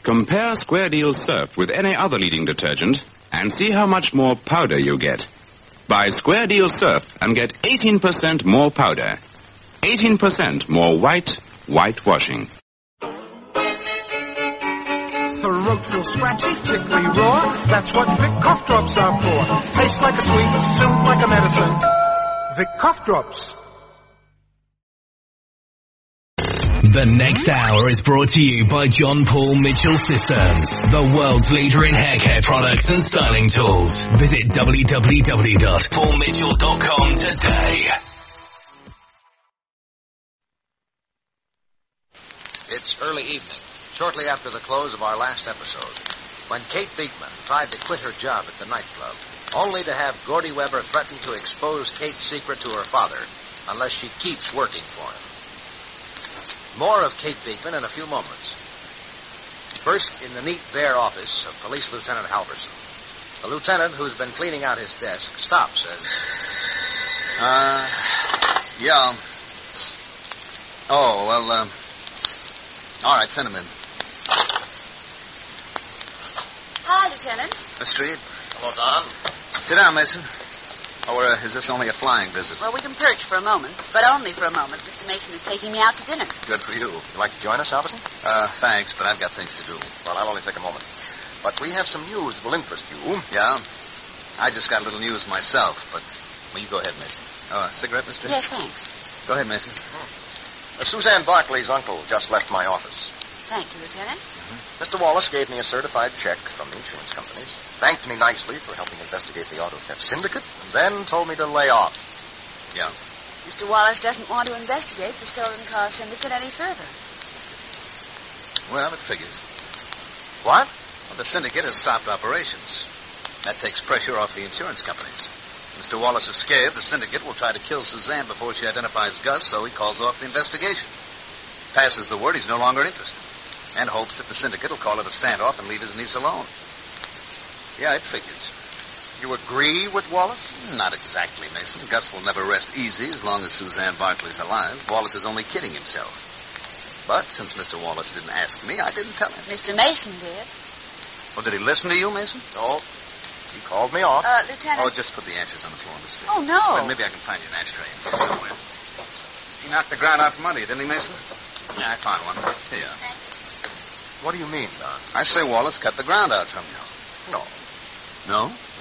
Compare Square Deal Surf with any other leading detergent and see how much more powder you get. Buy Square Deal Surf and get 18% more powder. 18% more whitewashing. Throat feels scratchy, tickly raw. That's what Vic Cough Drops are for. Tastes like a sweet, soothe like a medicine. Vic Cough Drops. The next hour is brought to you by John Paul Mitchell Systems, the world's leader in hair care products and styling tools. Visit www.paulmitchell.com today. It's early evening, shortly after the close of our last episode, when Kate Beekman tried to quit her job at the nightclub, only to have Gordy Weber threaten to expose Kate's secret to her father unless she keeps working for him. More of Kate Beekman in a few moments. First, in the neat, bare office of Police Lieutenant Halverson. The lieutenant, who's been cleaning out his desk, stops as... Yeah. Oh, well, all right, send him in. Hi, Lieutenant. The street. Hello, Don. Sit down, Mason. Or is this only a flying visit? Well, we can perch for a moment, but only for a moment. Mr. Mason is taking me out to dinner. Good for you. You'd like to join us, Halverson? Thanks, but I've got things to do. Well, I'll only take a moment. But we have some news that will interest you. Yeah? I just got a little news myself, but... Well, you go ahead, Mason. Cigarette, mister? Yes, thanks. Go ahead, Mason. Suzanne Barclay's uncle just left my office. Thank you, Lieutenant. Mr. Wallace gave me a certified check from the insurance companies, thanked me nicely for helping investigate the auto theft syndicate, and then told me to lay off. Yeah. Mr. Wallace doesn't want to investigate the stolen car syndicate any further. Well, it figures. What? Well, the syndicate has stopped operations. That takes pressure off the insurance companies. Mr. Wallace is scared the syndicate will try to kill Suzanne before she identifies Gus, so he calls off the investigation. Passes the word he's no longer interested, and hopes that the syndicate will call it a standoff and leave his niece alone. Yeah, it figures. You agree with Wallace? Not exactly, Mason. Gus will never rest easy as long as Suzanne Barclay's alive. Wallace is only kidding himself. But since Mr. Wallace didn't ask me, I didn't tell him. Mr. Mason did. Well, did he listen to you, Mason? No. He called me off. Lieutenant... Oh, just put the ashes on the floor in the street. Oh, no. Well, maybe I can find you an ashtray in here somewhere. He knocked the ground out from under you, didn't he, Mason? Yeah, I found one. Here. What do you mean, Don? I say Wallace cut the ground out from you. No. No?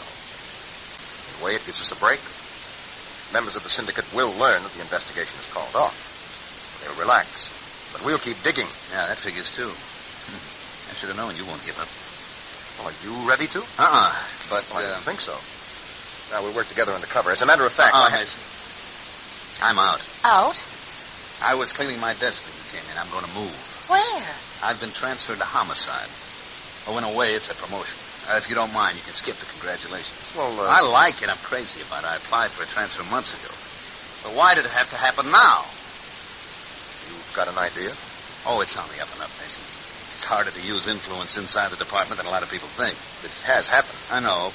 In a way, it gives us a break. Members of the syndicate will learn that the investigation is called off. They'll relax. But we'll keep digging. Yeah, that figures, too. I should have known you won't give up. Well, are you ready to? But, I don't think so. Now, we'll work together undercover. As a matter of fact... I'm out. Out? I was cleaning my desk when you came in. I'm going to move. Where? I've been transferred to homicide. Oh, in a way, it's a promotion. If you don't mind, you can skip the congratulations. Well, I like it. I'm crazy about it. I applied for a transfer months ago. But why did it have to happen now? You've got an idea? Oh, it's on the up and up, Mason. It's harder to use influence inside the department than a lot of people think. It has happened. I know,